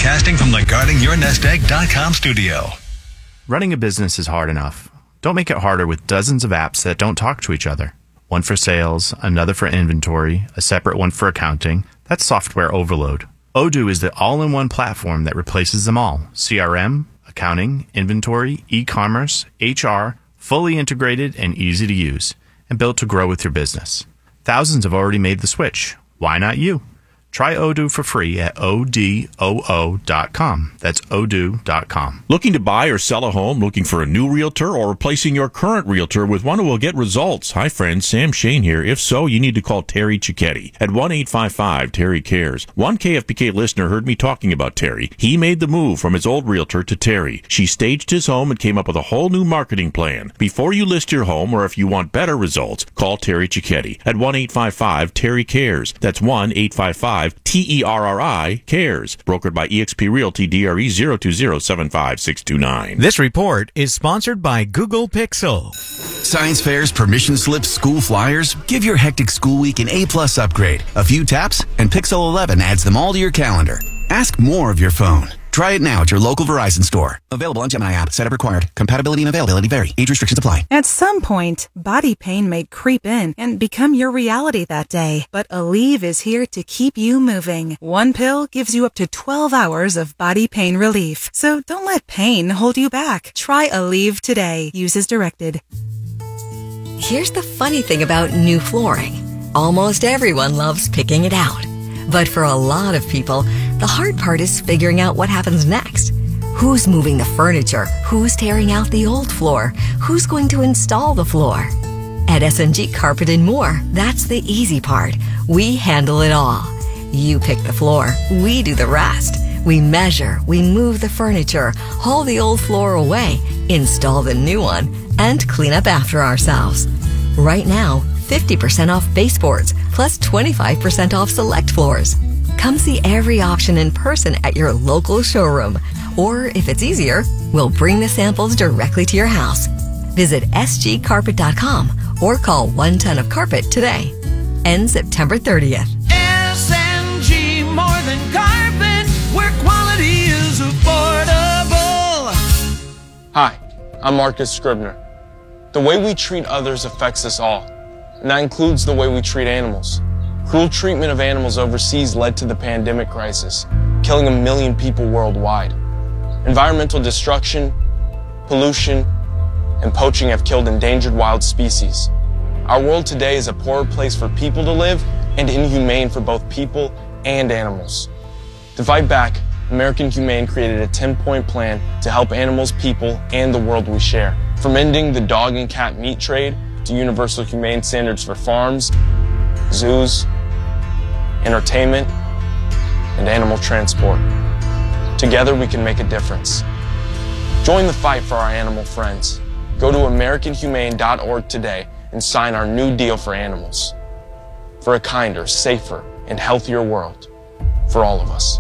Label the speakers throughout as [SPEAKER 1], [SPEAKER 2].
[SPEAKER 1] Broadcasting from the GuardingYourNestEgg.com studio.
[SPEAKER 2] Running a business is hard enough. Don't make it harder with dozens of apps that don't talk to each other. One for sales, another for inventory, a separate one for accounting. That's software overload. Odoo is the all-in-one platform that replaces them all. CRM, accounting, inventory, e-commerce, HR, fully integrated and easy to use, and built to grow with your business. Thousands have already made the switch. Why not you? Try Odoo for free at odoo.com. That's odoo.com.
[SPEAKER 3] Looking to buy or sell a home? Looking for a new realtor or replacing your current realtor with one who will get results? Hi, friends. Sam Shane here. If so, you need to call Terry Cicchetti at 1-855-TERRY-CARES. One KFBK listener heard me talking about Terry. He made the move from his old realtor to Terry. She staged his home and came up with a whole new marketing plan. Before you list your home, or if you want better results, call Terry Cicchetti at 1-855-TERRY-CARES. That's 1-855-TERRY-CARES. Brokered by eXp Realty, DRE 020756229.
[SPEAKER 4] This report is sponsored by Google Pixel.
[SPEAKER 5] Science fairs, permission slips, school flyers. Give your hectic school week an A+ upgrade. A few taps, and Pixel 11 adds them all to your calendar. Ask more of your phone. Try it now at your local Verizon store. Available on Gemini app. Setup required. Compatibility and availability vary. Age restrictions apply.
[SPEAKER 6] At some point, body pain may creep in and become your reality that day. But Aleve is here to keep you moving. One pill gives you up to 12 hours of body pain relief. So don't let pain hold you back. Try Aleve today. Use as directed.
[SPEAKER 7] Here's the funny thing about new flooring. Almost everyone loves picking it out. But for a lot of people, the hard part is figuring out what happens next. Who's moving the furniture? Who's tearing out the old floor? Who's going to install the floor? At SNG Carpet and More, that's the easy part. We handle it all. You pick the floor, we do the rest. We measure, we move the furniture, haul the old floor away, install the new one, and clean up after ourselves. Right now, 50% off baseboards, plus 25% off select floors. Come see every option in person at your local showroom. Or if it's easier, we'll bring the samples directly to your house. Visit sgcarpet.com or call 1 Ton of Carpet today. Ends September 30th.
[SPEAKER 8] SNG, more than carpet, where quality is affordable.
[SPEAKER 9] Hi, I'm Marcus Scribner. The way we treat others affects us all. And that includes the way we treat animals. Cruel treatment of animals overseas led to the pandemic crisis, killing 1 million people worldwide. Environmental destruction, pollution, and poaching have killed endangered wild species. Our world today is a poorer place for people to live and inhumane for both people and animals. To fight back, American Humane created a 10-point plan to help animals, people, and the world we share. From ending the dog and cat meat trade to universal humane standards for farms, zoos, entertainment, and animal transport. Together we can make a difference. Join the fight for our animal friends. Go to AmericanHumane.org today and sign our new deal for animals. For a kinder, safer, and healthier world for all of us.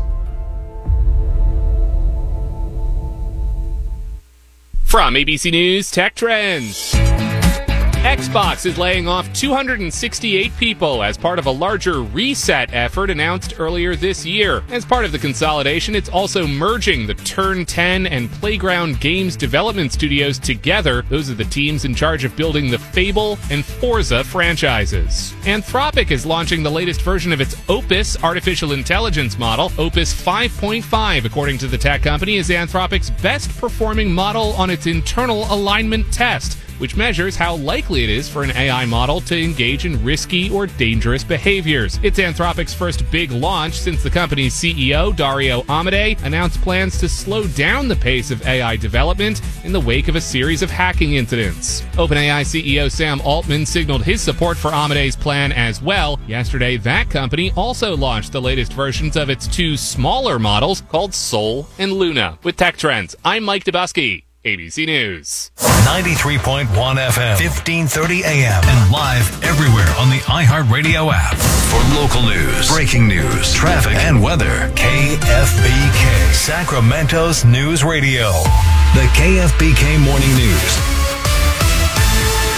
[SPEAKER 10] From ABC News Tech Trends. Xbox is laying off 268 people as part of a larger reset effort announced earlier this year. As part of the consolidation, it's also merging the Turn 10 and Playground Games development studios together. Those are the teams in charge of building the Fable and Forza franchises. Anthropic is launching the latest version of its Opus artificial intelligence model. Opus 5.5, according to the tech company, is Anthropic's best performing model on its internal alignment test, which measures how likely it is for an AI model to engage in risky or dangerous behaviors. It's Anthropic's first big launch since the company's CEO, Dario Amodei, announced plans to slow down the pace of AI development in the wake of a series of hacking incidents. OpenAI CEO Sam Altman signaled his support for Amodei's plan as well. Yesterday, that company also launched the latest versions of its 2 smaller models called Sol and Luna. With Tech Trends, I'm Mike Dubusky, ABC News.
[SPEAKER 1] 93.1 FM, 1530 AM, and live everywhere on the iHeartRadio app. For local news, breaking news, traffic, and weather, KFBK, Sacramento's News Radio. The KFBK Morning News.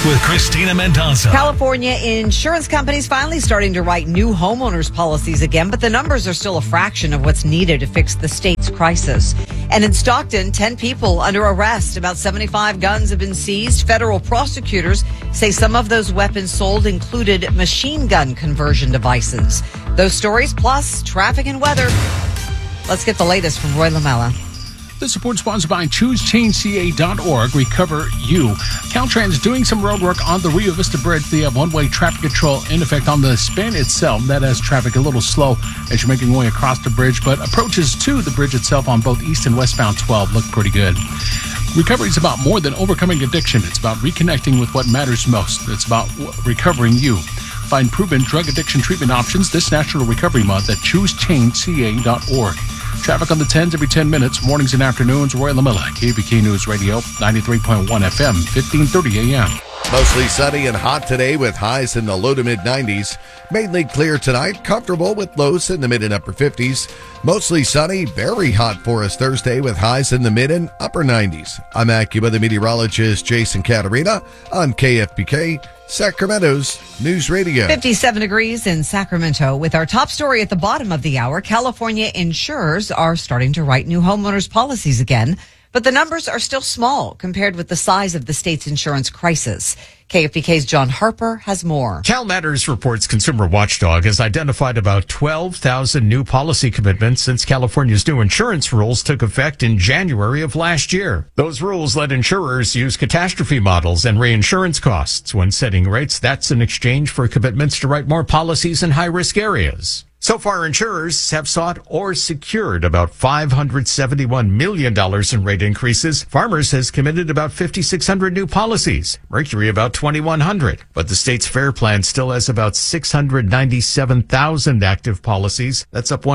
[SPEAKER 1] with Christina Mendoza.
[SPEAKER 11] California insurance companies finally starting to write new homeowners policies again, but the numbers are still a fraction of what's needed to fix the state's crisis. And in Stockton, 10 people under arrest. About 75 guns have been seized. Federal prosecutors say some of those weapons sold included machine gun conversion devices. Those stories plus traffic and weather. Let's get the latest from Roy Lamella.
[SPEAKER 12] This report sponsored by ChooseChangeCA.org. Recover You. Caltrans doing some road work on the Rio Vista Bridge. They have one-way traffic control in effect on the span itself. That has traffic a little slow as you're making your way across the bridge, but approaches to the bridge itself on both east and westbound 12 look pretty good. Recovery is about more than overcoming addiction. It's about reconnecting with what matters most. It's about recovering you. Find proven drug addiction treatment options this National Recovery Month at ChooseChangeCA.org. Traffic on the 10s every 10 minutes, mornings and afternoons. Roy Lamella, KBK News Radio, 93.1 FM, 1530 AM.
[SPEAKER 13] Mostly sunny and hot today with highs in the low to mid 90s. Mainly clear tonight, comfortable with lows in the mid and upper 50s. Mostly sunny, very hot for us Thursday with highs in the mid and upper 90s. I'm AccuWeather meteorologist Jason Caterina on KFBK, Sacramento's News Radio.
[SPEAKER 11] 57 degrees in Sacramento. With our top story at the bottom of the hour, California insurers are starting to write new homeowners policies again, but the numbers are still small compared with the size of the state's insurance crisis. KFBK's John Harper has more.
[SPEAKER 14] CalMatters reports Consumer Watchdog has identified about 12,000 new policy commitments since California's new insurance rules took effect in January of last year. Those rules let insurers use catastrophe models and reinsurance costs when setting rates. That's in exchange for commitments to write more policies in high-risk areas. So far, insurers have sought or secured about $571 million in rate increases. Farmers has committed about 5,600 new policies. Mercury about 2,100. But the state's FAIR Plan still has about 697,000 active policies. That's up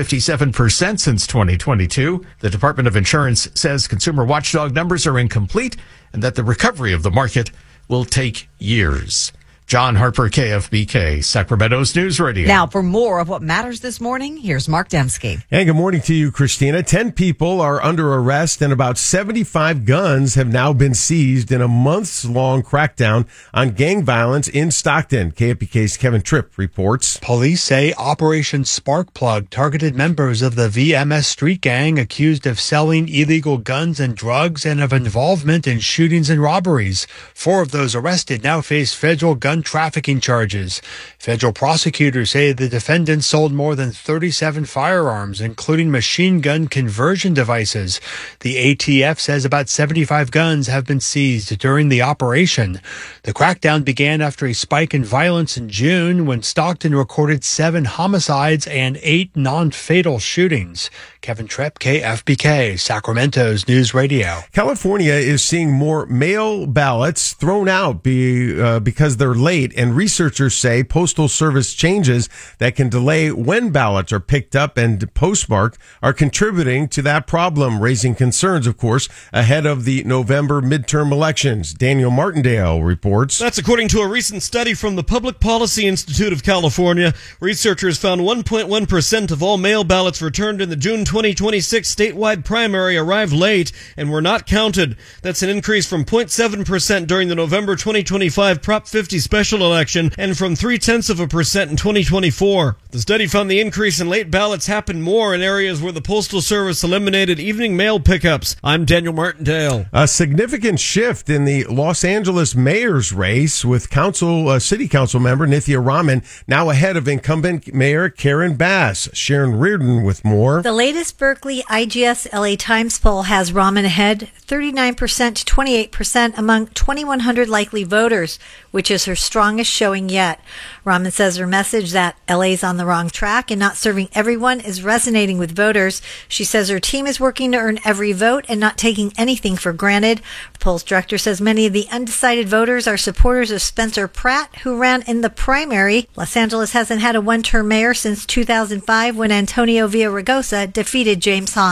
[SPEAKER 14] 157% since 2022. The Department of Insurance says Consumer Watchdog numbers are incomplete and that the recovery of the market will take years. John Harper, KFBK, Sacramento's News Radio.
[SPEAKER 11] Now, for more of what matters this morning, here's Mark Dembski.
[SPEAKER 15] Hey, good morning to you, Christina. 10 people are under arrest and about 75 guns have now been seized in a months-long crackdown on gang violence in Stockton. KFBK's Kevin Tripp reports.
[SPEAKER 16] Police say Operation Sparkplug targeted members of the VMS Street Gang accused of selling illegal guns and drugs and of involvement in shootings and robberies. 4 of those arrested now face federal gun trafficking charges. Federal prosecutors say the defendants sold more than 37 firearms, including machine gun conversion devices. The ATF says about 75 guns have been seized during the operation. The crackdown began after a spike in violence in June when Stockton recorded 7 homicides and 8 non-fatal shootings. Kevin Tripp, KFBK, Sacramento's News Radio.
[SPEAKER 15] California is seeing more mail ballots thrown out because they're late, and researchers say Postal Service changes that can delay when ballots are picked up and postmarked are contributing to that problem, raising concerns, of course, ahead of the November midterm elections. Daniel Martindale reports.
[SPEAKER 17] That's according to a recent study from the Public Policy Institute of California. Researchers found 1.1% of all mail ballots returned in the June 2026 statewide primary arrived late and were not counted. That's an increase from 0.7% during the November 2025 Prop 50 special election and from 0.3% in 2024. The study found the increase in late ballots happened more in areas where the Postal Service eliminated evening mail pickups. I'm Daniel Martindale.
[SPEAKER 15] A significant shift in the Los Angeles mayor's race with city council member Nithya Raman now ahead of incumbent Mayor Karen Bass. Sharon Reardon with more.
[SPEAKER 18] The latest Berkeley IGS LA Times poll has Raman ahead 39% to 28% among 2,100 likely voters, which is her strongest showing yet. Raman says her message that LA's on the wrong track and not serving everyone is resonating with voters. She says her team is working to earn every vote and not taking anything for granted. The poll's director says many of the undecided voters are supporters of Spencer Pratt, who ran in the primary. Los Angeles hasn't had a one-term mayor since 2005 when Antonio Villaraigosa defeated James Hahn.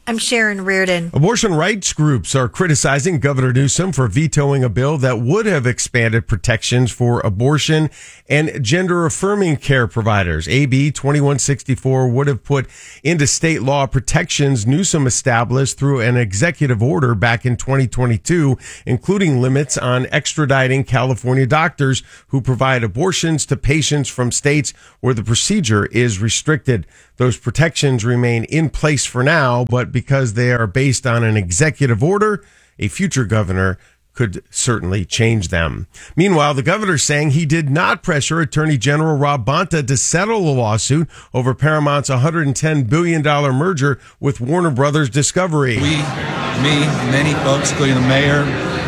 [SPEAKER 18] I'm Sharon Reardon.
[SPEAKER 15] Abortion rights groups are criticizing Governor Newsom for vetoing a bill that would have expanded protections for abortion and gender-affirming care providers. AB 2164 would have put into state law protections Newsom established through an executive order back in 2022, including limits on extraditing California doctors who provide abortions to patients from states where the procedure is restricted. Those protections remain in place for now, but because they are based on an executive order, a future governor could certainly change them. Meanwhile, the governor is saying he did not pressure Attorney General Rob Bonta to settle a lawsuit over Paramount's $110 billion merger with Warner Brothers Discovery.
[SPEAKER 19] Many folks, including the mayor,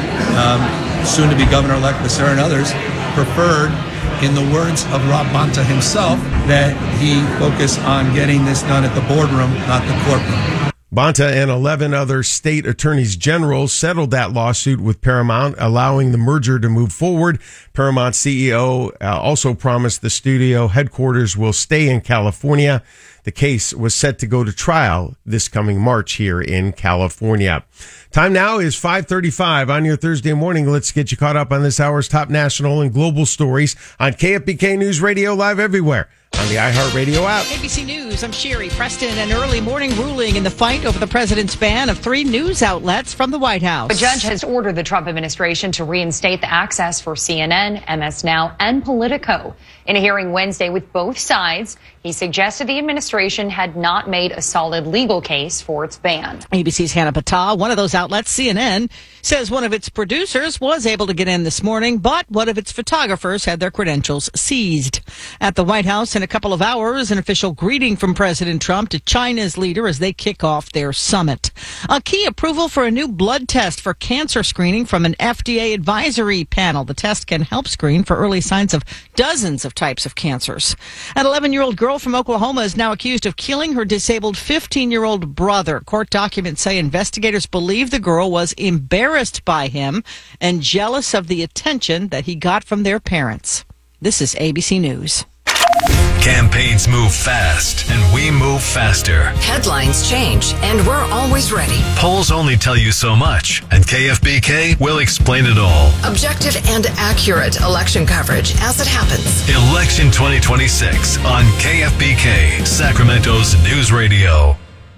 [SPEAKER 19] soon-to-be governor-elect Becerra and others, preferred, in the words of Rob Bonta himself, that he focus on getting this done at the boardroom, not the courtroom.
[SPEAKER 15] Bonta and 11 other state attorneys general settled that lawsuit with Paramount, allowing the merger to move forward. Paramount CEO also promised the studio headquarters will stay in California. The case was set to go to trial this coming March here in California. Time now is 5:35 on your Thursday morning. Let's get you caught up on this hour's top national and global stories on KFBK News Radio, live everywhere on the iHeartRadio app.
[SPEAKER 20] ABC News, I'm Sherry Preston. An early morning ruling in the fight over the president's ban of 3 news outlets from the White House.
[SPEAKER 21] A judge has ordered the Trump administration to reinstate the access for CNN, MS Now, and Politico. In a hearing Wednesday with both sides, he suggested the administration had not made a solid legal case for its ban.
[SPEAKER 20] ABC's Hannah Patah, one of those outlets, CNN, says one of its producers was able to get in this morning, but one of its photographers had their credentials seized. At the White House in a couple of hours, an official greeting from President Trump to China's leader as they kick off their summit. A key approval for a new blood test for cancer screening from an FDA advisory panel. The test can help screen for early signs of dozens of types of cancers. An 11-year-old girl from Oklahoma is now accused of killing her disabled 15-year-old brother. Court documents say investigators believe the girl was embarrassed by him and jealous of the attention that he got from their parents. This is ABC News.
[SPEAKER 1] Campaigns move fast, and we move faster.
[SPEAKER 22] Headlines change, and we're always ready.
[SPEAKER 1] Polls only tell you so much, and KFBK will explain it all.
[SPEAKER 22] Objective and accurate election coverage as it happens.
[SPEAKER 1] Election 2026 on KFBK, Sacramento's news radio.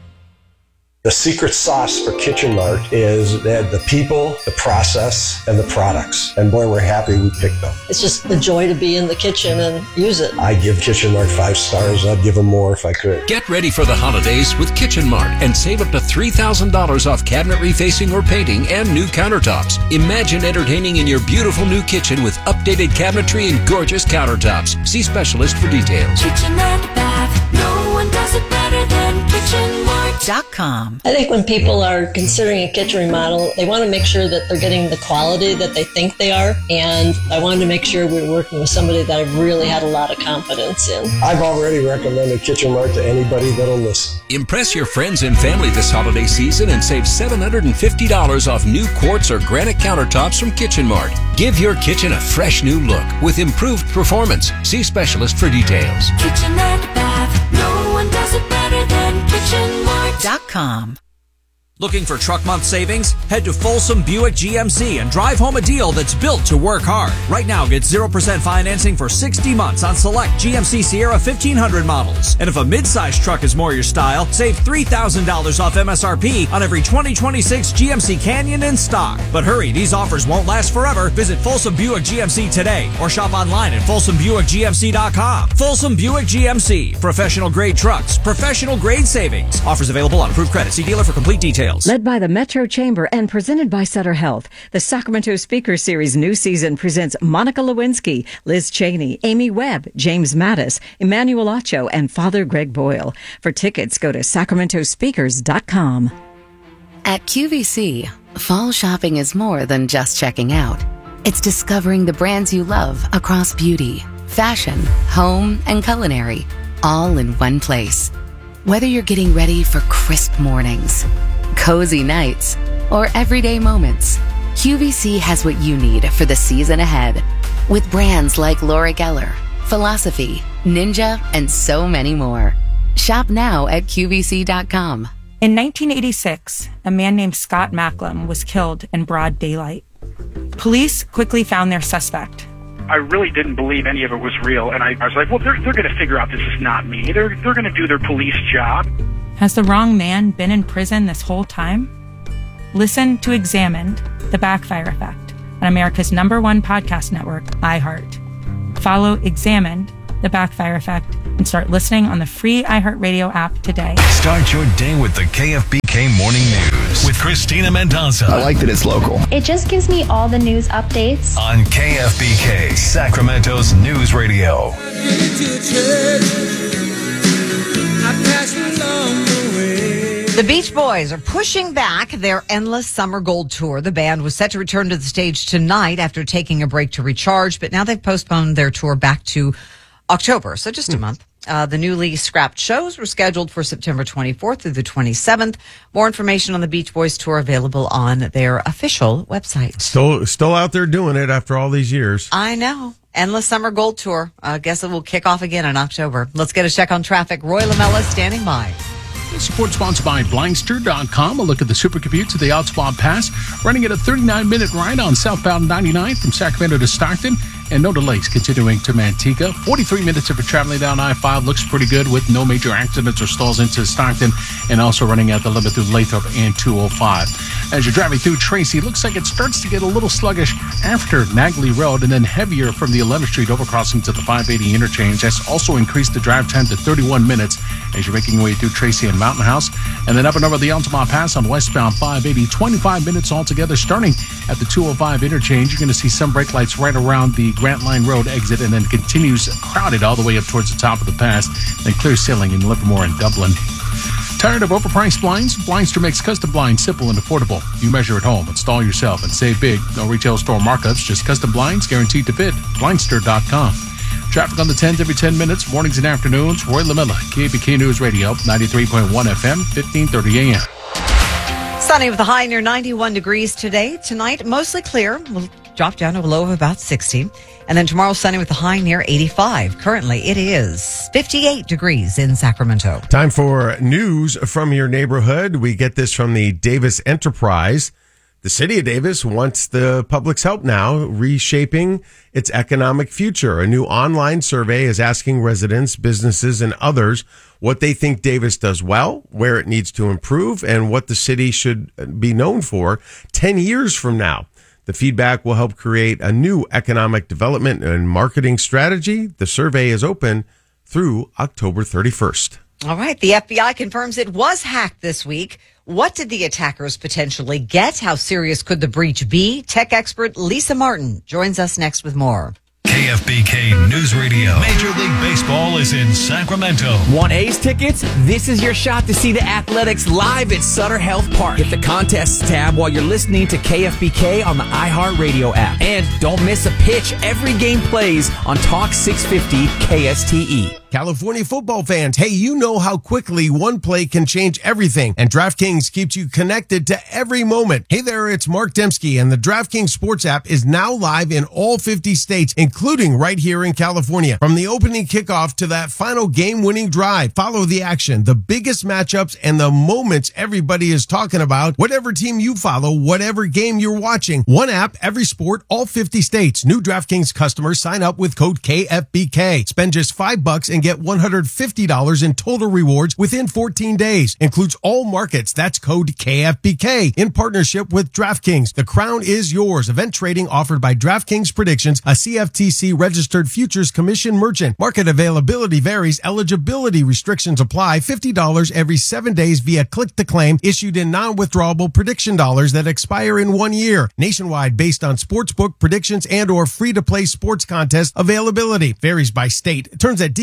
[SPEAKER 23] The secret sauce for Kitchen Mart is the people, the process, and the products. And boy, we're happy we picked them.
[SPEAKER 24] It's just the joy to be in the kitchen and use it.
[SPEAKER 23] I give Kitchen Mart 5 stars. I'd give them more if I could.
[SPEAKER 22] Get ready for the holidays with Kitchen Mart and save up to $3,000 off cabinet refacing or painting and new countertops. Imagine entertaining in your beautiful new kitchen with updated cabinetry and gorgeous countertops. See specialist for details.
[SPEAKER 25] Kitchen and bath. No one does it better than KitchenMart.com.
[SPEAKER 24] I think when people are considering a kitchen remodel, they want to make sure that they're getting the quality that they think they are. And I wanted to make sure we were working with somebody that I've really had a lot of confidence in.
[SPEAKER 23] I've already recommended Kitchen Mart to anybody that'll listen.
[SPEAKER 22] Impress your friends and family this holiday season and save $750 off new quartz or granite countertops from Kitchen Mart. Give your kitchen a fresh new look with improved performance. See specialist for details.
[SPEAKER 25] Kitchen and bath. No one does it better than KitchenMart.com.
[SPEAKER 26] Looking for truck month savings? Head to Folsom Buick GMC and drive home a deal that's built to work hard. Right now, get 0% financing for 60 months on select GMC Sierra 1500 models. And if a midsize truck is more your style, save $3,000 off MSRP on every 2026 GMC Canyon in stock. But hurry, these offers won't last forever. Visit Folsom Buick GMC today or shop online at FolsomBuickGMC.com. Folsom Buick GMC. Professional grade trucks. Professional grade savings. Offers available on approved credit. See dealer for complete details.
[SPEAKER 27] Led by the Metro Chamber and presented by Sutter Health, the Sacramento Speaker Series new season presents Monica Lewinsky, Liz Cheney, Amy Webb, James Mattis, Emmanuel Acho, and Father Greg Boyle. For tickets, go to sacramentospeakers.com.
[SPEAKER 28] At QVC, fall shopping is more than just checking out. It's discovering the brands you love across beauty, fashion, home, and culinary, all in one place. Whether you're getting ready for crisp mornings, cozy nights, or everyday moments, QVC has what you need for the season ahead. With brands like Laura Geller, Philosophy, Ninja, and so many more. Shop now at QVC.com.
[SPEAKER 2] In 1986, a man named Scott Macklem was killed in broad daylight. Police quickly found their suspect.
[SPEAKER 3] I really didn't believe any of it was real, and I was like, well, they're going to figure out this is not me. They're going to do their police job.
[SPEAKER 2] Has the wrong man been in prison this whole time? Listen to Examined, The Backfire Effect, on America's #1 podcast network, iHeart. Follow Examined, The Backfire Effect, and start listening on the free iHeartRadio app today.
[SPEAKER 1] Start your day with the KFBK Morning News with Christina Mendoza.
[SPEAKER 4] I like that it's local.
[SPEAKER 5] It just gives me all the news updates.
[SPEAKER 1] On KFBK, Sacramento's news radio.
[SPEAKER 11] The Beach Boys are pushing back their Endless Summer Gold Tour. The band was set to return to the stage tonight after taking a break to recharge, but now they've postponed their tour back to October, so just a month. The newly scrapped shows were scheduled for September 24th through the 27th. More information on the Beach Boys tour available on their official website.
[SPEAKER 15] Still out there doing it after all these years.
[SPEAKER 11] I know. Endless Summer Gold Tour. I guess it will kick off again in October. Let's get a check on traffic. Roy Lamella standing by.
[SPEAKER 12] Support sponsored by Blindster.com. A look at the supercommutes of the Altamont Pass. Running at a 39-minute ride on southbound 99 from Sacramento to Stockton. And no delays continuing to Manteca. 43 minutes if you're traveling down I-5. Looks pretty good with no major accidents or stalls into Stockton. And also running at the limit through Lathrop and 205. As you're driving through Tracy, looks like it starts to get a little sluggish after Nagley Road and then heavier from the 11th Street overcrossing to the 580 interchange. That's also increased the drive time to 31 minutes as you're making your way through Tracy and Mountain House. And then up and over the Altamont Pass on westbound 580, 25 minutes altogether starting at the 205 interchange. You're going to see some brake lights right around the Grant Line Road exit and then continues crowded all the way up towards the top of the pass, then clear sailing in Livermore and Dublin. Tired of overpriced blinds? Blindster makes custom blinds simple and affordable. You measure at home, install yourself, and save big. No retail store markups, just custom blinds guaranteed to fit. Blindster.com. Traffic on the 10s every 10 minutes, mornings and afternoons. Roy Lamella, KBK News Radio, 93.1 FM, 1530 AM.
[SPEAKER 11] Sunny with a high near 91 degrees today. Tonight, mostly clear. We'll drop down to a low of about 60. And then tomorrow, sunny with a high near 85. Currently, it is 58 degrees in Sacramento.
[SPEAKER 15] Time for news from your neighborhood. We get this from the Davis Enterprise. The city of Davis wants the public's help now, reshaping its economic future. A new online survey is asking residents, businesses, and others what they think Davis does well, where it needs to improve, and what the city should be known for 10 years from now. The feedback will help create a new economic development and marketing strategy. The survey is open through October 31st.
[SPEAKER 11] All right. The FBI confirms it was hacked this week. What did the attackers potentially get? How serious could the breach be? Tech expert Lisa Martin joins us next with more.
[SPEAKER 1] KFBK News Radio. Major League Baseball is in Sacramento.
[SPEAKER 6] Want A's tickets? This is your shot to see the Athletics live at Sutter Health Park. Hit the contests tab while you're listening to KFBK on the iHeartRadio app. And don't miss a pitch. Every game plays on Talk 650 KSTE.
[SPEAKER 15] California football fans, hey, you know how quickly one play can change everything, and DraftKings keeps you connected to every moment. Hey there, it's Mark Dembski, and the DraftKings Sports app is now live in all 50 states, including right here in California. From the opening kickoff to that final game-winning drive, follow the action, the biggest matchups, and the moments everybody is talking about. Whatever team you follow, whatever game you're watching, one app, every sport, all 50 states. New DraftKings customers sign up with code KFBK. Spend just $5 and get $150 in total rewards within 14 days. Includes all markets. That's code KFBK in partnership with DraftKings. The crown is yours. Event trading offered by DraftKings Predictions, a CFTC registered futures commission merchant. Market availability varies. Eligibility restrictions apply. $50 every 7 days via click to claim, issued in non-withdrawable prediction dollars that expire in 1 year. Nationwide based on sportsbook predictions and or free-to-play sports contest availability. Varies by state. Terms at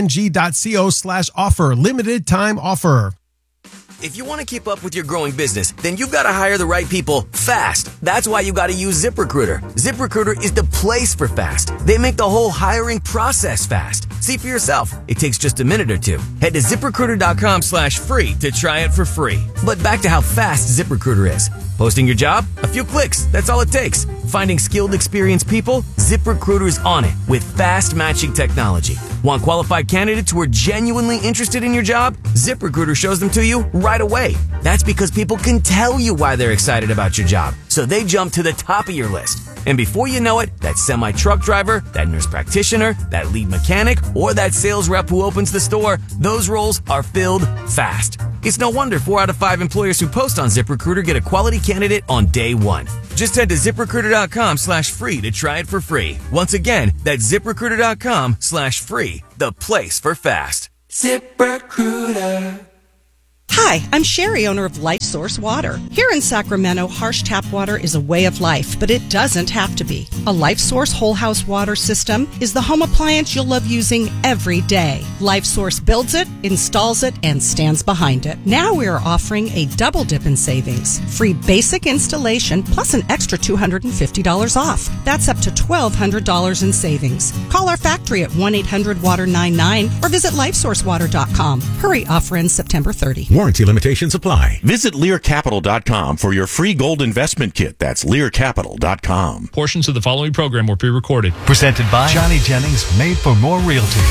[SPEAKER 15] dkng.co/offer. Limited time offer.
[SPEAKER 26] If you want to keep up with your growing business, then you've got to hire the right people fast. That's why you got to use ZipRecruiter. ZipRecruiter is the place for fast. They make the whole hiring process fast. See for yourself. It takes just a minute or two. Head to ZipRecruiter.com/free to try it for free. But back to how fast ZipRecruiter is. Posting your job? A few clicks. That's all it takes. Finding skilled, experienced people? ZipRecruiter is on it with fast matching technology.
[SPEAKER 4] Want qualified candidates who are genuinely interested in your job? ZipRecruiter shows them to you right away. That's because people can tell you why they're excited about your job, so they jump to the top of your list. And before you know it, that semi-truck driver, that nurse practitioner, that lead mechanic, or that sales rep who opens the store, those roles are filled fast. It's no wonder 4 out of 5 employers who post on ZipRecruiter get a quality candidate on day one. Just head to ZipRecruiter.com/free to try it for free. Once again, that's ZipRecruiter.com/free, the place for fast.
[SPEAKER 7] ZipRecruiter. Hi, I'm Sherry, owner of Life Source Water. Here in Sacramento, harsh tap water is a way of life, but it doesn't have to be. A Life Source whole house water system is the home appliance you'll love using every day. Life Source builds it, installs it, and stands behind it. Now we are offering a double dip in savings. Free basic installation plus an extra $250 off. That's up to $1,200 in savings. Call our factory at 1-800-WATER-99 or visit LifeSourceWater.com. Hurry, offer ends September 30.
[SPEAKER 8] Warranty limitations apply. Visit LearCapital.com for your free gold investment kit. That's LearCapital.com.
[SPEAKER 9] Portions of the following program were pre-recorded.
[SPEAKER 1] Presented by Johnny Jennings, Made for More Realty.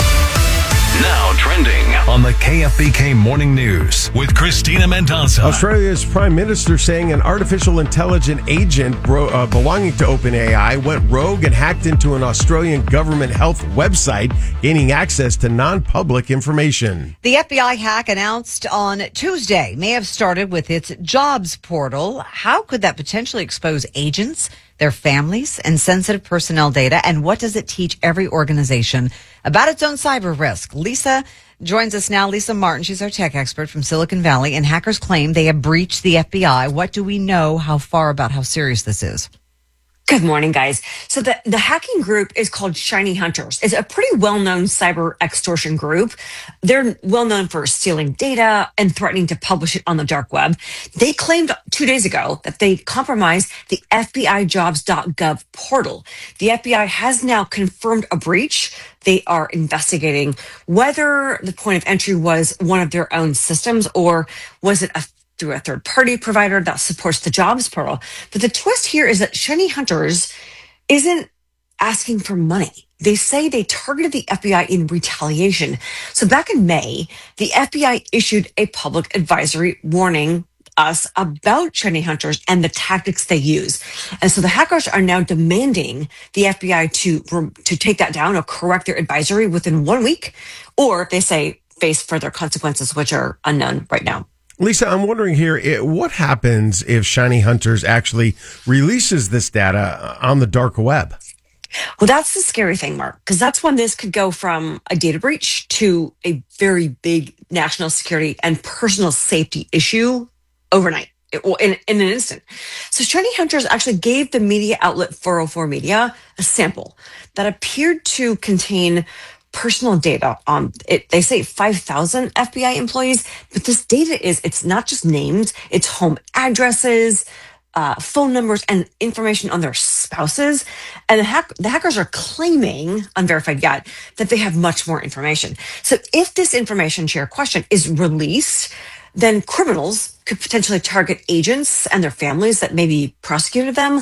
[SPEAKER 1] Now trending on the KFBK Morning News with Christina Mendoza.
[SPEAKER 15] Australia's Prime Minister saying an artificial intelligence agent belonging to OpenAI went rogue and hacked into an Australian government health website, gaining access to non-public information.
[SPEAKER 11] The FBI hack announced on Tuesday may have started with its jobs portal. How could that potentially expose agents, their families, and sensitive personnel data? And what does it teach every organization about its own cyber risk? Lisa joins us now. Lisa Martin, she's our tech expert from Silicon Valley, and hackers claim they have breached the FBI. What do we know how serious this is?
[SPEAKER 10] Good morning, guys. So the hacking group is called Shiny Hunters. It's a pretty well-known cyber extortion group. They're well-known for stealing data and threatening to publish it on the dark web. They claimed 2 days ago that they compromised the FBI jobs.gov portal. The FBI has now confirmed a breach. They are investigating whether the point of entry was one of their own systems or was it through a third-party provider that supports the jobs portal. But the twist here is that Shiny Hunters isn't asking for money. They say they targeted the FBI in retaliation. So back in May, the FBI issued a public advisory warning us about Shiny Hunters and the tactics they use. And so the hackers are now demanding the FBI to take that down or correct their advisory within 1 week, or they say face further consequences, which are unknown right now.
[SPEAKER 15] Lisa, I'm wondering here, what happens if Shiny Hunters actually releases this data on the dark web?
[SPEAKER 10] Well, that's the scary thing, Mark, because that's when this could go from a data breach to a very big national security and personal safety issue overnight, in an instant. So Shiny Hunters actually gave the media outlet 404 Media a sample that appeared to contain personal data on it. They say 5,000 FBI employees, but this data it's not just names, it's home addresses, phone numbers, and information on their spouses. And the hackers are claiming, unverified yet, that they have much more information. So if this information, to your question, is released, then criminals could potentially target agents and their families that maybe prosecuted them.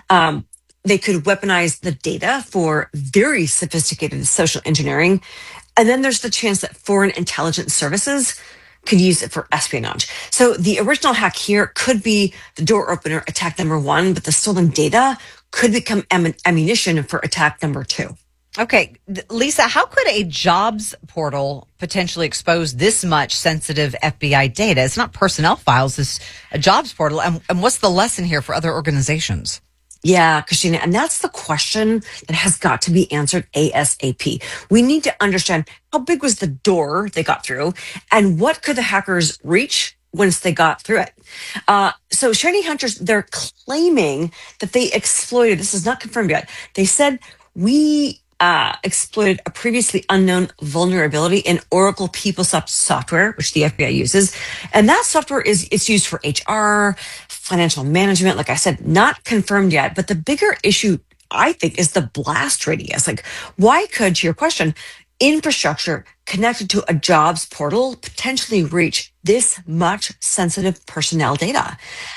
[SPEAKER 10] They could weaponize the data for very sophisticated social engineering. And then there's the chance that foreign intelligence services could use it for espionage. So the original hack here could be the door opener, attack number 1, but the stolen data could become ammunition for attack number 2.
[SPEAKER 11] Okay, Lisa, how could a jobs portal potentially expose this much sensitive FBI data? It's not personnel files, it's a jobs portal. And what's the lesson here for other organizations?
[SPEAKER 10] Yeah, Christina, and that's the question that has got to be answered ASAP. We need to understand how big was the door they got through and what could the hackers reach once they got through it. So Shiny Hunters, they're claiming that they exploited, this is not confirmed yet, they said we exploited a previously unknown vulnerability in Oracle PeopleSoft software, which the FBI uses. And that software it's used for HR, financial management. Like I said, not confirmed yet. But the bigger issue, I think, is the blast radius. Like, why could, to your question, infrastructure connected to a jobs portal potentially reach this much sensitive personnel data?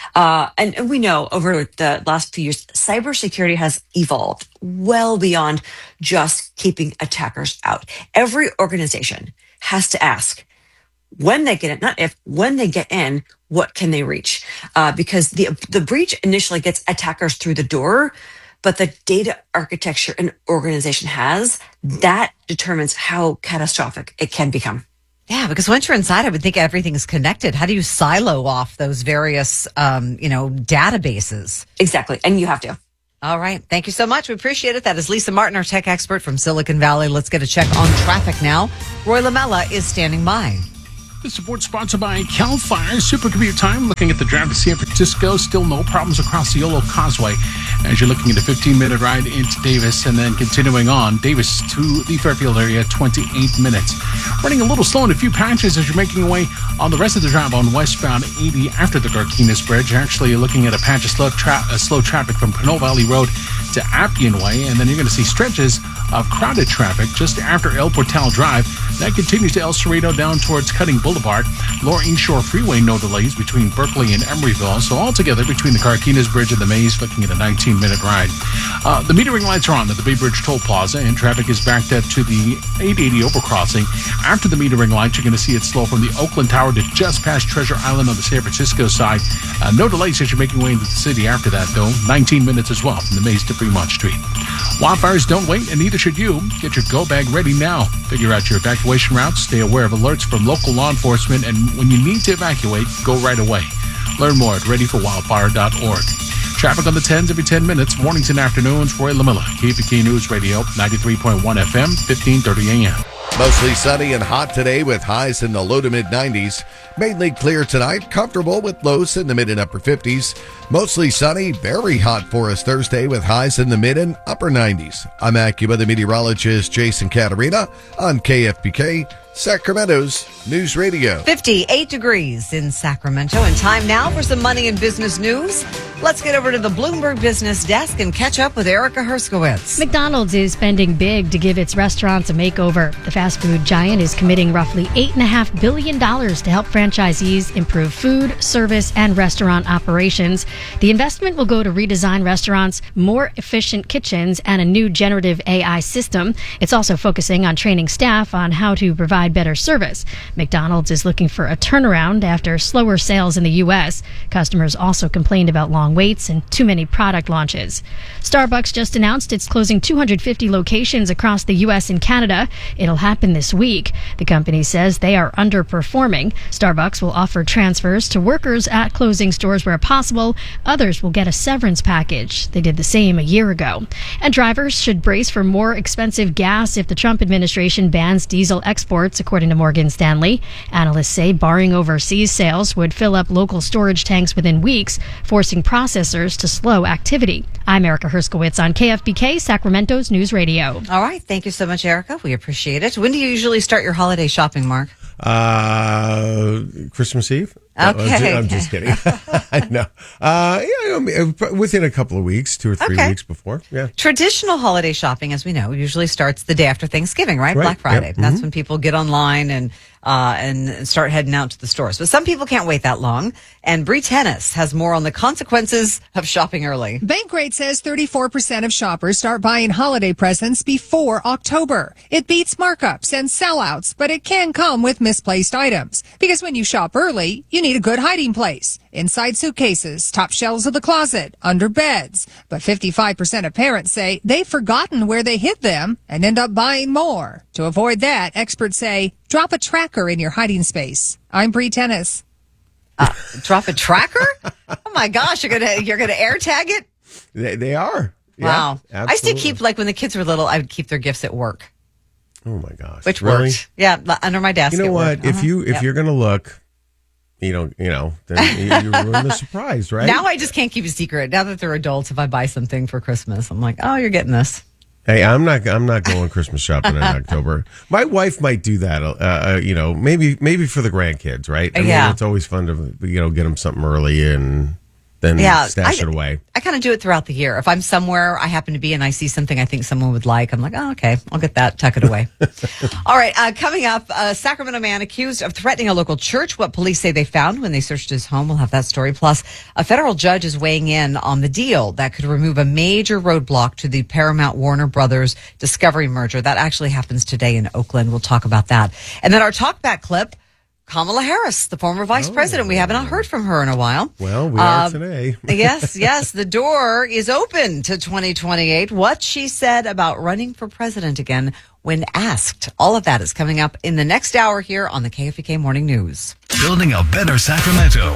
[SPEAKER 10] And we know over the last few years, cybersecurity has evolved well beyond just keeping attackers out. Every organization has to ask, when they get in, not if, when they get in, what can they reach? Because the breach initially gets attackers through the door, but the data architecture an organization has, that determines how catastrophic it can become.
[SPEAKER 11] Yeah, because once you're inside, I would think everything is connected. How do you silo off those various, databases?
[SPEAKER 10] Exactly, and you have to.
[SPEAKER 11] All right. Thank you so much. We appreciate it. That is Lisa Martin, our tech expert from Silicon Valley. Let's get a check on traffic now. Roy Lamella is standing by.
[SPEAKER 12] This report sponsored by Cal Fire Supercommute Time. Looking at the drive to San Francisco, still no problems across the Yolo Causeway as you're looking at a 15-minute ride into Davis and then continuing on Davis to the Fairfield area, 28 minutes. Running a little slow in a few patches as you're making your way on the rest of the drive on westbound 80 after the Garquinas Bridge. Actually, you're looking at a patch of slow traffic from Pinole Valley Road to Appian Way, and then you're going to see stretches of crowded traffic just after El Portal Drive. That continues to El Cerrito down towards Cutting Boulevard. Lower Inshore Freeway, no delays between Berkeley and Emeryville. So altogether, between the Carquinez Bridge and the Maze, looking at a 19-minute ride. The metering lights are on at the Bay Bridge Toll Plaza, and traffic is backed up to the 880 overcrossing. After the metering lights, you're going to see it slow from the Oakland Tower to just past Treasure Island on the San Francisco side. No delays as you're making way into the city after that, though. 19 minutes as well from the Maze to Fremont Street. Wildfires don't wait, and neither should you. Get your go bag ready now. Figure out your evacuation routes. Stay aware of alerts from local law enforcement, and when you need to evacuate, go right away. Learn more at readyforwildfire.org. Traffic on the 10s every 10 minutes, mornings and afternoons. Roy Lamilla, KFBK News Radio, 93.1 FM, 1530 AM.
[SPEAKER 13] Mostly sunny and hot today with highs in the low to mid-90s. Mainly clear tonight, comfortable with lows in the mid and upper 50s. Mostly sunny, very hot for us Thursday with highs in the mid and upper 90s. I'm AccuWeather meteorologist Jason Caterina on KFBK, Sacramento's News Radio.
[SPEAKER 11] 58 degrees in Sacramento, and time now for some money and business news. Let's get over to the Bloomberg Business Desk and catch up with Erica Herskowitz.
[SPEAKER 14] McDonald's is spending big to give its restaurants a makeover. The fast food giant is committing roughly $8.5 billion to help franchisees improve food, service, and restaurant operations. The investment will go to redesign restaurants, more efficient kitchens, and a new generative AI system. It's also focusing on training staff on how to provide better service. McDonald's is looking for a turnaround after slower sales in the U.S. Customers also complained about long waits and too many product launches. Starbucks just announced it's closing 250 locations across the U.S. and Canada. It'll happen this week. The company says they are underperforming. Starbucks will offer transfers to workers at closing stores where possible. Others will get a severance package. They did the same a year ago. And drivers should brace for more expensive gas if the Trump administration bans diesel exports, according to Morgan Stanley. Analysts say barring overseas sales would fill up local storage tanks within weeks, forcing processors to slow activity. I'm Erica Herskowitz on KFBK, Sacramento's News Radio.
[SPEAKER 11] All right. Thank you so much, Erica. We appreciate it. When do you usually start your holiday shopping, Mark?
[SPEAKER 15] Christmas Eve.
[SPEAKER 11] Okay.
[SPEAKER 15] I'm just kidding. I know. Within a couple of weeks, 2 or 3 weeks before. Yeah.
[SPEAKER 11] Traditional holiday shopping, as we know, usually starts the day after Thanksgiving, right? Black Friday.
[SPEAKER 15] Yep.
[SPEAKER 11] That's when people get online and start heading out to the stores. But some people can't wait that long. And Bree Tennis has more on the consequences of shopping early.
[SPEAKER 16] Bankrate says 34% of shoppers start buying holiday presents before October. It beats markups and sellouts, but it can come with misplaced items. Because when you shop early, you need a good hiding place. Inside suitcases, top shelves of the closet, under beds. But 55% of parents say they've forgotten where they hid them and end up buying more. To avoid that, experts say drop a tracker in your hiding space. I'm Bree Tennis.
[SPEAKER 11] Drop a tracker? Oh my gosh, you're gonna air tag it?
[SPEAKER 15] They are.
[SPEAKER 11] Wow.
[SPEAKER 15] Yeah,
[SPEAKER 11] I used to keep, like when the kids were little, I would keep their gifts at work.
[SPEAKER 15] Oh my gosh.
[SPEAKER 11] Which
[SPEAKER 15] really?
[SPEAKER 11] worked. Yeah, under my desk.
[SPEAKER 15] You know what? If you're gonna look, then you ruin the surprise, right?
[SPEAKER 11] Now I just can't keep a secret. Now that they're adults, if I buy something for Christmas, I'm like, oh, you're getting this.
[SPEAKER 15] Hey, I'm not going Christmas shopping in October. My wife might do that. Maybe for the grandkids, right? I mean, it's always fun to get them something early, and than stash it away.
[SPEAKER 11] I kind of do it throughout the year. If I'm somewhere I happen to be and I see something I think someone would like, I'm like, oh, okay, I'll get that, tuck it away. All right, coming up, a Sacramento man accused of threatening a local church, what police say they found when they searched his home. We'll have that story. Plus, a federal judge is weighing in on the deal that could remove a major roadblock to the Paramount-Warner Brothers Discovery merger. That actually happens today in Oakland. We'll talk about that. And then our talkback clip, Kamala Harris, the former vice president. We have not heard from her in a while.
[SPEAKER 15] Well, we are today.
[SPEAKER 11] Yes. The door is open to 2028. What she said about running for president again when asked. All of that is coming up in the next hour here on the KFBK Morning News.
[SPEAKER 1] Building a better Sacramento.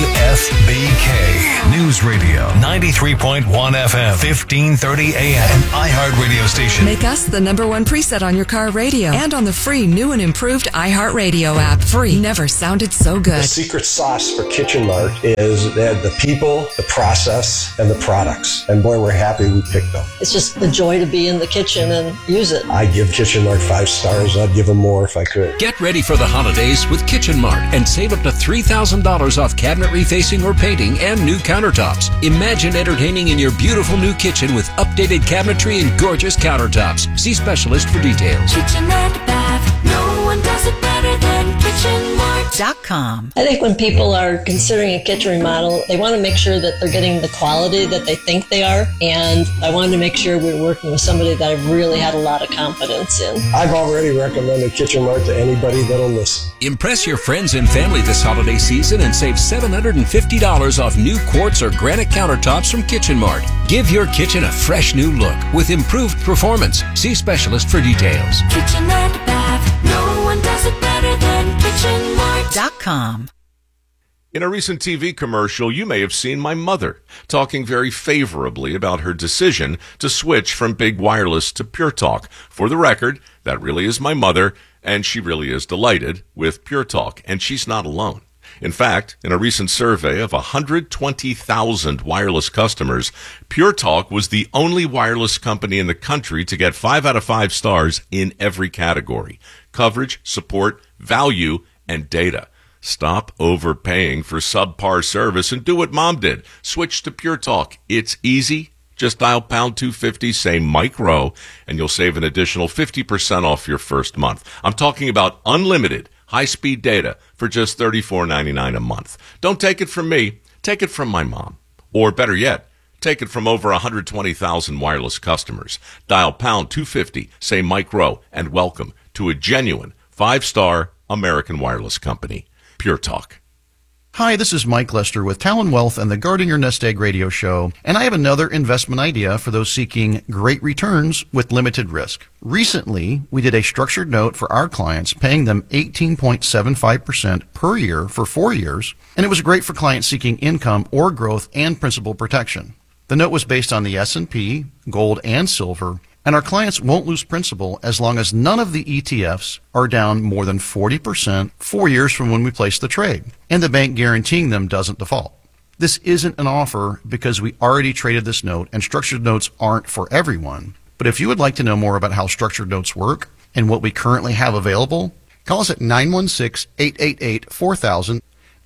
[SPEAKER 1] KFBK News Radio. 93.1 FM. 1530 AM. An iHeart radio station.
[SPEAKER 17] Make us the #1 preset on your car radio and on the free new and improved iHeart Radio app. Free. Never sounded so good.
[SPEAKER 18] The secret sauce for Kitchen Mart is the people, the process, and the products. And boy, we're happy we picked them.
[SPEAKER 19] It's just the joy to be in the kitchen and use it.
[SPEAKER 18] I give Kitchen Mart 5 stars. I'd give them more if I could.
[SPEAKER 20] Get ready for the holidays with Kitchen Mart and save up to $3,000 off cabinet refacing or painting and new countertops. Imagine entertaining in your beautiful new kitchen with updated cabinetry and gorgeous countertops. See specialist for details.
[SPEAKER 25] Kitchen and bath, no one does it better than KitchenMart.com.
[SPEAKER 19] I think when people are considering a kitchen remodel, they want to make sure that they're getting the quality that they think they are. And I wanted to make sure we were working with somebody that I really had a lot of confidence in.
[SPEAKER 18] I've already recommended Kitchen Mart to anybody that'll listen.
[SPEAKER 20] Impress your friends and family this holiday season and save $750 off new quartz or granite countertops from Kitchen Mart. Give your kitchen a fresh new look with improved performance. See specialist for details.
[SPEAKER 25] Kitchen and bath, no one does it better than KitchenMart.com.
[SPEAKER 8] In a recent TV commercial, you may have seen my mother talking very favorably about her decision to switch from big wireless to Pure Talk. For the record, that really is my mother, and she really is delighted with Pure Talk, and she's not alone. In fact, in a recent survey of 120,000 wireless customers, Pure Talk was the only wireless company in the country to get 5 out of 5 stars in every category: coverage, support, value, and data. Stop overpaying for subpar service and do what Mom did. Switch to Pure Talk. It's easy. Just dial pound 250, say Mike Rowe, and you'll save an additional 50% off your first month. I'm talking about unlimited high-speed data for just $34.99 a month. Don't take it from me. Take it from my mom. Or better yet, take it from over 120,000 wireless customers. Dial pound 250, say Mike Rowe, and welcome to a genuine 5-star American wireless company. Pure Talk.
[SPEAKER 21] Hi, this is Mike Lester with Talon Wealth and the Guarding Your Nest Egg radio show, and I have another investment idea for those seeking great returns with limited risk. Recently, we did a structured note for our clients, paying them 18.75% per year for 4 years, and it was great for clients seeking income or growth and principal protection. The note was based on the S&P, gold, and silver, and our clients won't lose principal as long as none of the ETFs are down more than 40% 4 years from when we place the trade, and the bank guaranteeing them doesn't default. This isn't an offer because we already traded this note, and structured notes aren't for everyone. But if you would like to know more about how structured notes work and what we currently have available, call us at 916-888-4000,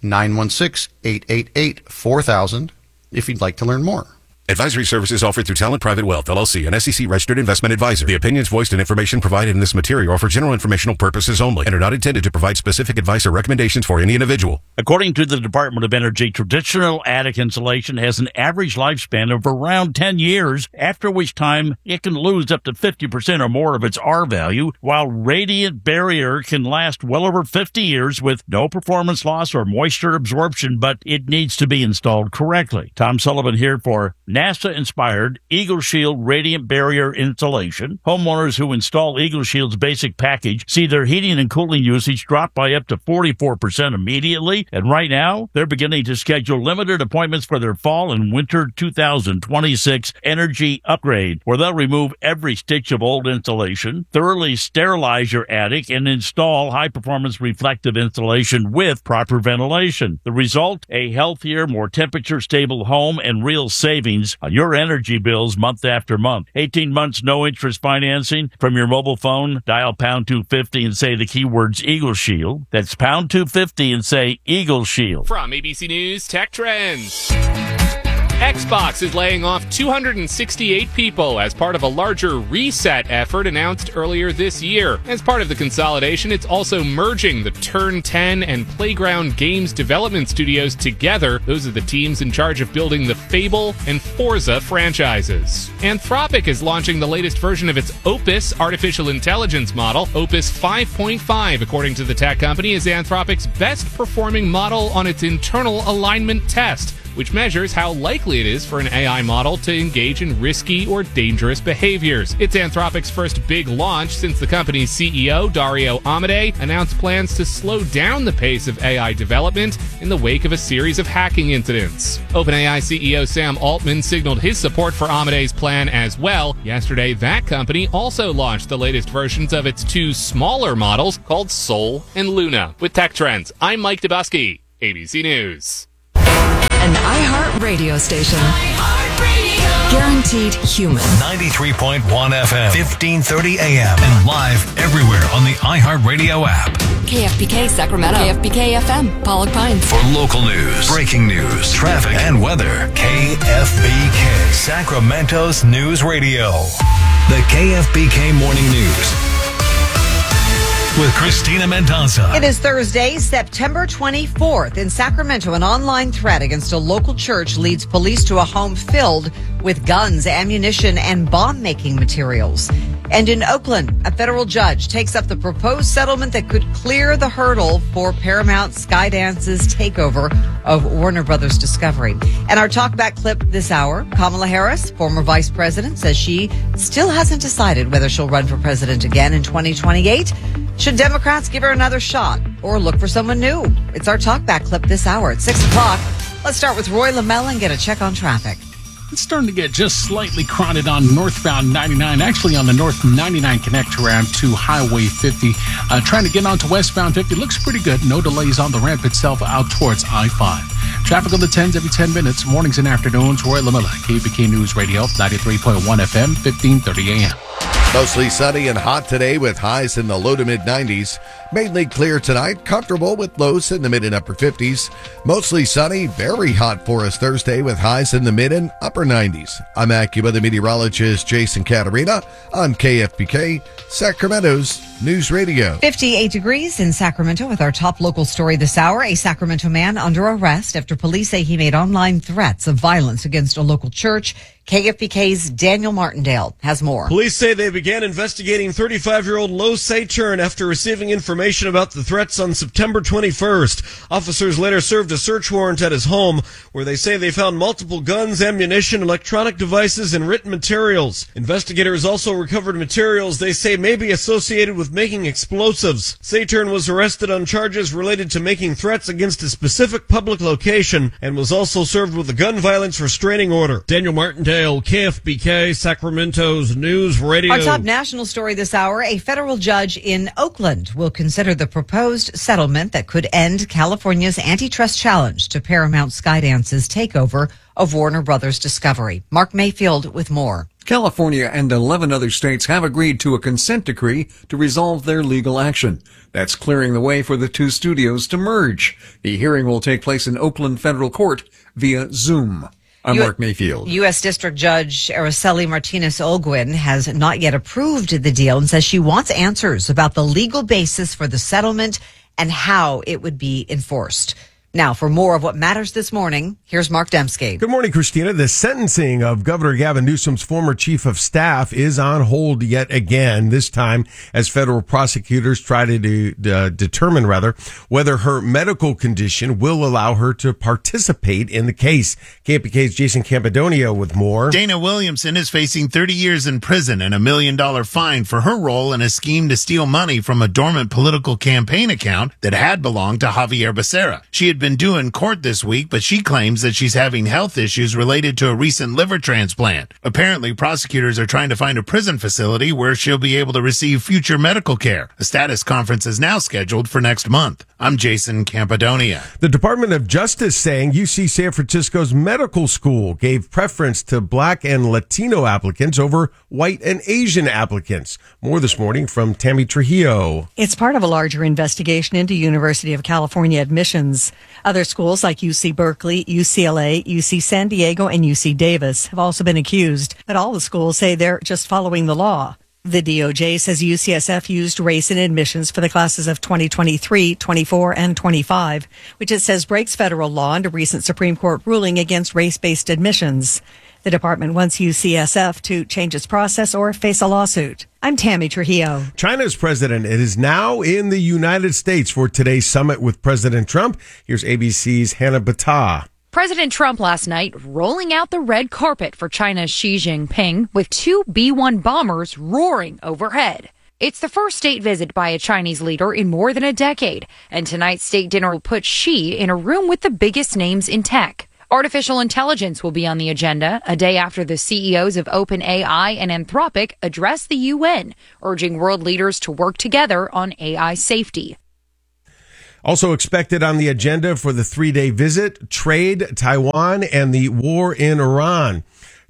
[SPEAKER 21] 916-888-4000 if you'd like to learn more.
[SPEAKER 22] Advisory services offered through Talent Private Wealth, LLC, an SEC-registered investment advisor. The opinions voiced and information provided in this material are for general informational purposes only and are not intended to provide specific advice or recommendations for any individual.
[SPEAKER 23] According to the Department of Energy, traditional attic insulation has an average lifespan of around 10 years, after which time it can lose up to 50% or more of its R value, while radiant barrier can last well over 50 years with no performance loss or moisture absorption, but it needs to be installed correctly. Tom Sullivan here for NASA-inspired Eagle Shield Radiant Barrier Insulation. Homeowners who install Eagle Shield's basic package see their heating and cooling usage drop by up to 44% immediately. And right now, they're beginning to schedule limited appointments for their fall and winter 2026 energy upgrade, where they'll remove every stitch of old insulation, thoroughly sterilize your attic, and install high-performance reflective insulation with proper ventilation. The result? A healthier, more temperature-stable home and real savings on your energy bills month after month. 18 months, no interest financing. From your mobile phone, dial pound 250 and say the keywords Eagle Shield. That's pound 250 and say Eagle Shield.
[SPEAKER 24] From ABC News Tech Trends.
[SPEAKER 2] Xbox is laying off 268 people as part of a larger reset effort announced earlier this year. As part of the consolidation, it's also merging the Turn 10 and Playground Games development studios together. Those are the teams in charge of building the Fable and Forza franchises. Anthropic is launching the latest version of its Opus artificial intelligence model. Opus 5.5, according to the tech company, is Anthropic's best performing model on its internal alignment test, which measures how likely it is for an AI model to engage in risky or dangerous behaviors. It's Anthropic's first big launch since the company's CEO, Dario Amodei, announced plans to slow down the pace of AI development in the wake of a series of hacking incidents. OpenAI CEO Sam Altman signaled his support for Amodei's plan as well. Yesterday, that company also launched the latest versions of its two smaller models called Sol and Luna. With Tech Trends, I'm Mike Dubusky, ABC News.
[SPEAKER 17] An iHeart radio station. Guaranteed human.
[SPEAKER 1] 93.1 FM, 1530 AM, and live everywhere on the iHeartRadio app.
[SPEAKER 17] KFBK Sacramento. KFBK FM, Pollock Pines.
[SPEAKER 1] For local news, breaking news, traffic, and weather, KFBK, Sacramento's news radio. The KFBK Morning News with Christina Mendoza.
[SPEAKER 11] It is Thursday, September 24th. In Sacramento, an online threat against a local church leads police to a home filled with guns, ammunition, and bomb-making materials. And in Oakland, a federal judge takes up the proposed settlement that could clear the hurdle for Paramount Skydance's takeover of Warner Brothers Discovery. And our talkback clip this hour, Kamala Harris, former vice president, says she still hasn't decided whether she'll run for president again in 2028. Should Democrats give her another shot or look for someone new? It's our talkback clip this hour at 6 o'clock. Let's start with Roy Lamella and get a check on traffic.
[SPEAKER 12] It's starting to get just slightly crowded on northbound 99, actually on the North 99 connector ramp to Highway 50. Trying to get onto westbound 50 looks pretty good. No delays on the ramp itself out towards I-5. Traffic on the 10s every 10 minutes, mornings and afternoons. Roy Lamella, KBK News Radio, 93.1 FM, 1530 AM.
[SPEAKER 13] Mostly sunny and hot today with highs in the low to mid-90s. Mainly clear tonight, comfortable with lows in the mid and upper 50s. Mostly sunny, very hot for us Thursday with highs in the mid and upper 90s. I'm AccuWeather meteorologist Jason Caterina on KFBK, Sacramento's News Radio.
[SPEAKER 11] 58 degrees in Sacramento with our top local story this hour. A Sacramento man under arrest after police say he made online threats of violence against a local church. KFBK's Daniel Martindale has more.
[SPEAKER 3] Police say they began investigating 35-year-old Lo Say-Turn after receiving information about the threats on September 21st. Officers later served a search warrant at his home, where they say they found multiple guns, ammunition, electronic devices, and written materials. Investigators also recovered materials they say may be associated with making explosives. Say-Turn was arrested on charges related to making threats against a specific public location and was also served with a gun violence restraining order. Daniel Martindale, KFBK, Sacramento's News Radio.
[SPEAKER 11] Our top national story this hour, a federal judge in Oakland will consider the proposed settlement that could end California's antitrust challenge to Paramount Skydance's takeover of Warner Brothers Discovery. Mark Mayfield with more.
[SPEAKER 5] California and 11 other states have agreed to a consent decree to resolve their legal action. That's clearing the way for the two studios to merge. The hearing will take place in Oakland Federal Court via Zoom. I'm Mark Mayfield.
[SPEAKER 11] U.S. District Judge Araceli Martinez-Olguin has not yet approved the deal and says she wants answers about the legal basis for the settlement and how it would be enforced. Now, for more of what matters this morning, here's Mark Dembski.
[SPEAKER 15] Good morning, Christina. The sentencing of Governor Gavin Newsom's former chief of staff is on hold yet again, this time as federal prosecutors try to determine whether her medical condition will allow her to participate in the case. KFBK's Jason Campidonia with more.
[SPEAKER 6] Dana Williamson is facing 30 years in prison and $1 million fine for her role in a scheme to steal money from a dormant political campaign account that had belonged to Javier Becerra. She had been due in court this week, but she claims that she's having health issues related to a recent liver transplant. Apparently, prosecutors are trying to find a prison facility where she'll be able to receive future medical care. A status conference is now scheduled for next month. I'm Jason Campidonia.
[SPEAKER 15] The Department of Justice saying UC San Francisco's medical school gave preference to Black and Latino applicants over white and Asian applicants. More this morning from Tammy Trujillo.
[SPEAKER 24] It's part of a larger investigation into University of California admissions.
[SPEAKER 4] Other schools like UC Berkeley, UCLA, UC San Diego, and UC Davis have also been accused, but all the schools say they're just following the law. The DOJ says UCSF used race in admissions for the classes of 2023, 24, and 25, which it says breaks federal law and a recent Supreme Court ruling against race-based admissions. The department wants UCSF to change its process or face a lawsuit. I'm Tammy Trujillo.
[SPEAKER 15] China's president is now in the United States for today's summit with President Trump. Here's ABC's Hannah Battah.
[SPEAKER 7] President Trump last night rolling out the red carpet for China's Xi Jinping with 2 B-1 bombers roaring overhead. It's the first state visit by a Chinese leader in more than a decade, and tonight's state dinner will put Xi in a room with the biggest names in tech. Artificial intelligence will be on the agenda a day after the CEOs of OpenAI and Anthropic address the UN, urging world leaders to work together on AI safety.
[SPEAKER 15] Also expected on the agenda for the 3-day visit, trade, Taiwan, and the war in Iran.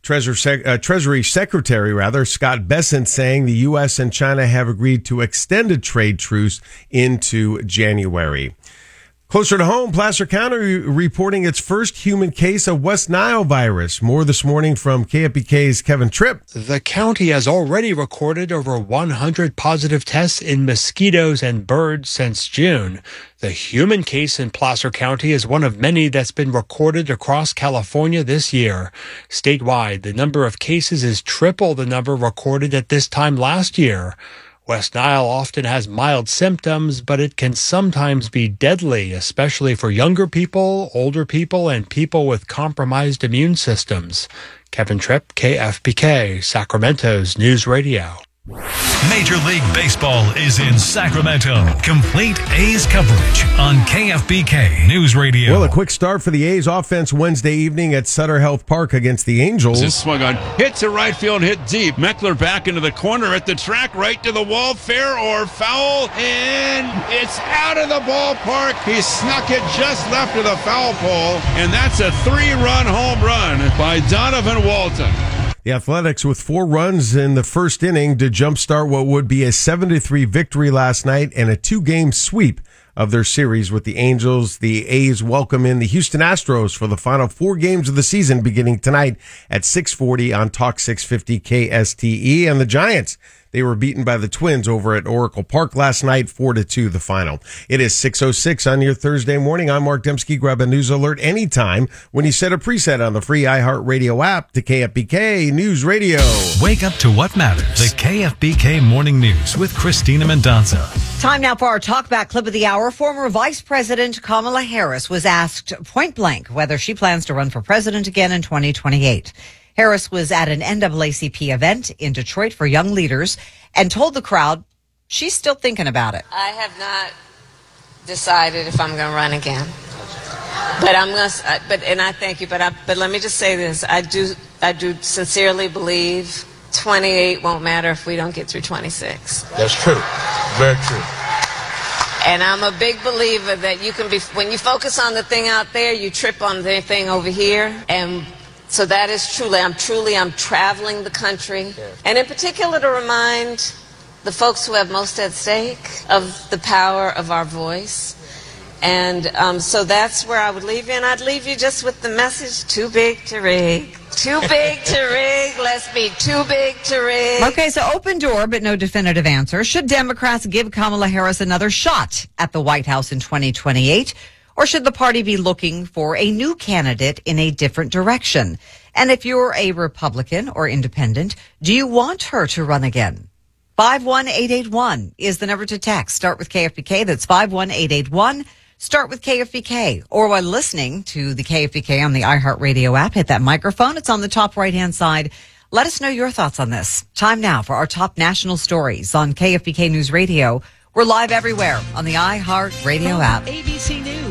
[SPEAKER 15] Treasury Secretary Scott Bessent saying the U.S. and China have agreed to extend a trade truce into January. Closer to home, Placer County reporting its first human case of West Nile virus. More this morning from KFBK's Kevin Tripp.
[SPEAKER 9] The county has already recorded over 100 positive tests in mosquitoes and birds since June. The human case in Placer County is one of many that's been recorded across California this year. Statewide, the number of cases is triple the number recorded at this time last year. West Nile often has mild symptoms, but it can sometimes be deadly, especially for younger people, older people, and people with compromised immune systems. Kevin Tripp, KFBK, Sacramento's News Radio.
[SPEAKER 1] Major League Baseball is in Sacramento. Complete A's coverage on KFBK News Radio.
[SPEAKER 15] Well, a quick start for the A's offense Wednesday evening at Sutter Health Park against the Angels.
[SPEAKER 10] This swung on, hit to right field, hit deep. Meckler back into the corner at the track, right to the wall, fair or foul, and it's out of the ballpark. He snuck it just left of the foul pole, and that's a 3-run home run by Donovan Walton.
[SPEAKER 15] The Athletics with 4 runs in the first inning to jumpstart what would be a 7-3 victory last night and a 2-game sweep of their series with the Angels. The A's welcome in the Houston Astros for the final 4 games of the season beginning tonight at 6:40 on Talk 650 KSTE. And the Giants, they were beaten by the Twins over at Oracle Park last night, 4-2 the final. It is 6:06 on your Thursday morning. I'm Mark Dembski. Grab a news alert anytime when you set a preset on the free iHeartRadio app to KFBK News Radio.
[SPEAKER 1] Wake up to what matters. The KFBK Morning News with Christina Mendonca.
[SPEAKER 11] Time now for our talkback clip of the hour. Former Vice President Kamala Harris was asked point blank whether she plans to run for president again in 2028. Harris was at an NAACP event in Detroit for young leaders and told the crowd she's still thinking about it.
[SPEAKER 24] I have not decided if I'm going to run again, but I'm going to. And I thank you. But let me just say this: I do sincerely believe 28 won't matter if we don't get through 26.
[SPEAKER 10] That's true. Very true.
[SPEAKER 24] And I'm a big believer that you can be, when you focus on the thing out there, you trip on the thing over here. And so that is truly, I'm traveling the country. And in particular to remind the folks who have most at stake of the power of our voice. And so that's where I would leave you. And I'd leave you just with the message, too big to rig. Too big to rig. Let's be too big to rig.
[SPEAKER 11] Okay, so open door, but no definitive answer. Should Democrats give Kamala Harris another shot at the White House in 2028? Or should the party be looking for a new candidate in a different direction? And if you're a Republican or independent, do you want her to run again? 51881 is the number to text. Start with KFBK. That's 51881. Start with KFBK. Or while listening to the KFBK on the iHeartRadio app, hit that microphone. It's on the top right-hand side. Let us know your thoughts on this. Time now for our top national stories on KFBK News Radio. We're live everywhere on the iHeartRadio app.
[SPEAKER 26] ABC News.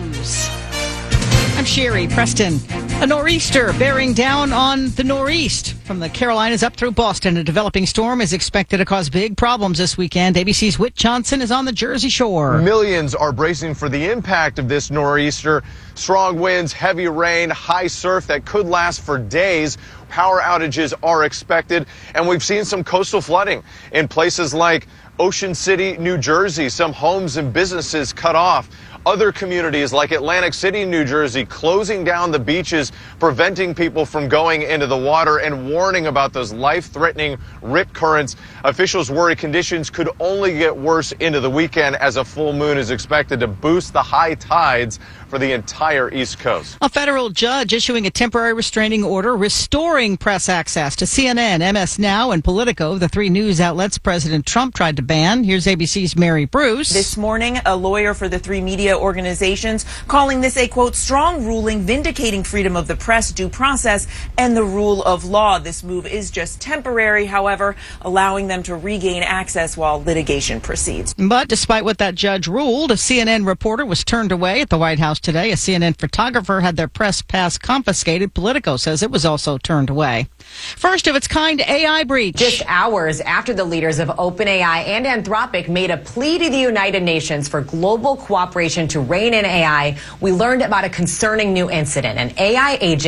[SPEAKER 26] I'm Sherry Preston. A nor'easter bearing down on the northeast from the Carolinas up through Boston. A developing storm is expected to cause big problems this weekend. ABC's Whit Johnson is on the Jersey Shore.
[SPEAKER 27] Millions are bracing for the impact of this nor'easter. Strong winds, heavy rain, high surf that could last for days. Power outages are expected, and we've seen some coastal flooding in places like Ocean City, New Jersey. Some homes and businesses cut off. Other communities like Atlantic City, New Jersey, closing down the beaches, preventing people from going into the water and warning about those life-threatening rip currents. Officials worry conditions could only get worse into the weekend as a full moon is expected to boost the high tides for the entire East Coast.
[SPEAKER 26] A federal judge issuing a temporary restraining order restoring press access to CNN, MS Now, and Politico, the three news outlets President Trump tried to ban. Here's ABC's Mary Bruce.
[SPEAKER 8] This morning, a lawyer for the three media organizations calling this a, quote, strong ruling vindicating freedom of the press, due process, and the rule of law. This move is just temporary, however, allowing them to regain access while litigation proceeds.
[SPEAKER 26] But despite what that judge ruled, a CNN reporter was turned away at the White House today. A CNN photographer had their press pass confiscated. Politico says it was also turned away. First of its kind AI breach.
[SPEAKER 14] Just hours after the leaders of OpenAI and Anthropic made a plea to the United Nations for global cooperation to rein in AI, we learned about a concerning new incident. An AI agent